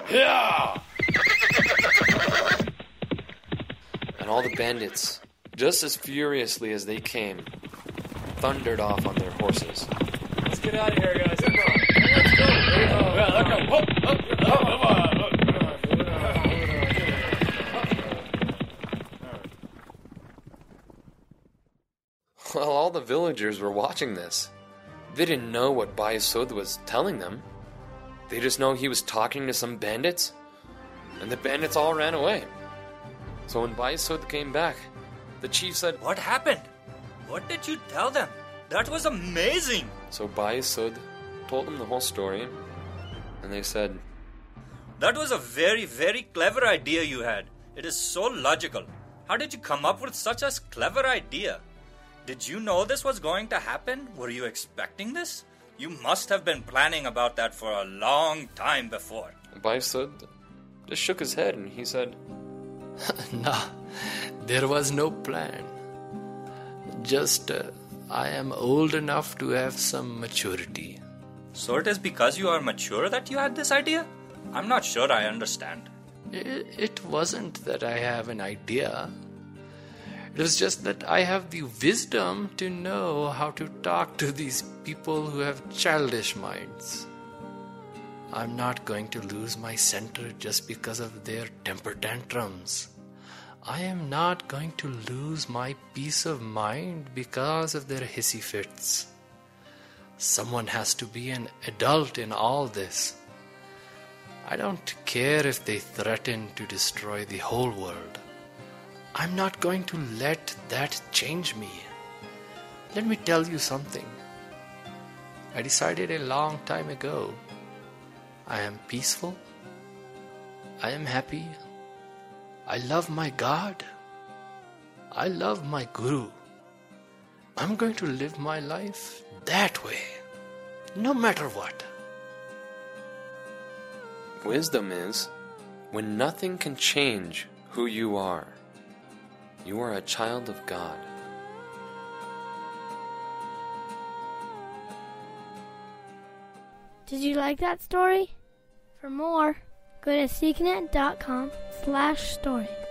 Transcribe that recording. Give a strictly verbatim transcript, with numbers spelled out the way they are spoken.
Yeah! And all the bandits, just as furiously as they came, thundered off on their horses. Let's get out of here, guys. Come on. Let's go. Yeah, let's go. Whoop, whoop, whoop, come on. Well, all the villagers were watching this. They didn't know what Bayasud was telling them. They just know he was talking to some bandits, and the bandits all ran away. So when Bayasud came back, the chief said, "What happened? What did you tell them? That was amazing!" So Bayasud told them the whole story, and they said, "That was a very, very clever idea you had. It is so logical. How did you come up with such a clever idea? Did you know this was going to happen? Were you expecting this? You must have been planning about that for a long time before." Bayasud just shook his head and he said, "No, there was no plan. Just, uh, I am old enough to have some maturity." "So it is because you are mature that you had this idea? I'm not sure I understand." It, it wasn't that I have an idea. It was just that I have the wisdom to know how to talk to these people who have childish minds. I'm not going to lose my center just because of their temper tantrums. I am not going to lose my peace of mind because of their hissy fits. Someone has to be an adult in all this. I don't care if they threaten to destroy the whole world. I'm not going to let that change me. Let me tell you something. I decided a long time ago. I am peaceful. I am happy. I love my God. I love my Guru. I'm going to live my life that way, no matter what. Wisdom is when nothing can change who you are. You are a child of God. Did you like that story? For more, go to seeknet dot com slash stories.